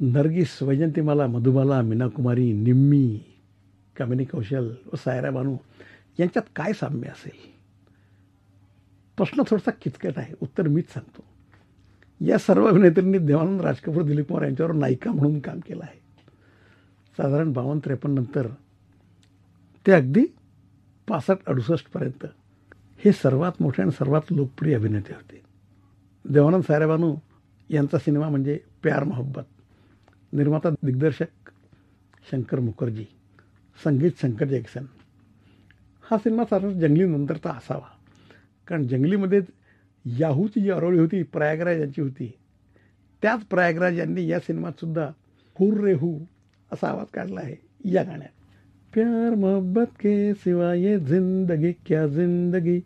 नरगिस, वैजंतीमाला, मधुबाला, मीनाकुमारी, निम्मी, कामिनी कौशल व सायरा बानू यांच्यात काय साम्य असेल? प्रश्न थोडासा किचकट आहे, उत्तर मीच सांगतो. या सर्व अभिनेत्रींनी देवानंद राजकपूर, दिलीप कुमार यांच्यावर नायिका म्हणून काम केलं आहे. साधारण 52-53 नंतर ते अगदी 65-68 पर्यंत हे सर्वात मोठे आणि सर्वात लोकप्रिय अभिनेते होते. देवानंद सायरा बानू यांचा सिनेमा म्हणजे प्यार मोहब्बत. निर्माता दिग्दर्शक शंकर मुखर्जी, संगीत शंकर जॅक्सन. हा सिनेमा साधारण जंगली नंतरचा असावा, कारण जंगलीमध्ये याहूची जी अरोळी होती, प्रयागराज यांची होती, त्याच प्रयागराज यांनी या सिनेमात सुद्धा हुर रे हू असा आवाज काढला आहे या गाण्यात. प्यार मोहब्बत के सिवा ये जिंदगी क्या जिंदगी.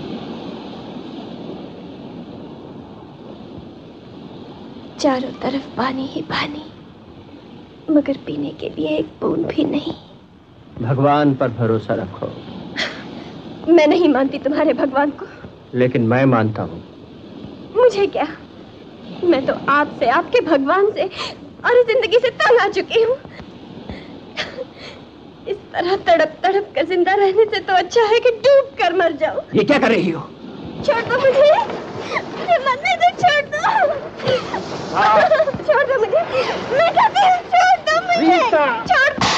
चारों तरफ पानी ही पानी, मगर पीने के लिए एक बूंद भी नहीं. भगवान पर भरोसा रखो. मैं नहीं मानती तुम्हारे भगवान को. लेकिन मैं मानता हूँ. मुझे क्या, मैं तो आपसे, आपके भगवान से और जिंदगी से तंग आ चुकी हूँ. इस तरह तड़प तड़प कर जिंदा रहने से तो अच्छा है कि डूब कर मर जाऊं. ये क्या कर रही हो? छोड़ दो मुझे मरने दो, छोड़ दो. छोड़ दो मुझे, मैं कहती हूँ छोड़ दो मुझे, छोड़ दो.